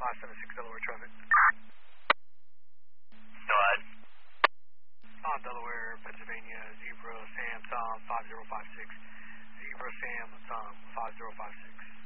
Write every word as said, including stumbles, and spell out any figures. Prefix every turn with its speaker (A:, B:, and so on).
A: five seven six Delaware traffic.
B: Go ahead.
A: On Delaware, Pennsylvania, Zebra Sam Tom five zero five six. Zebra Sam Tom five zero five six.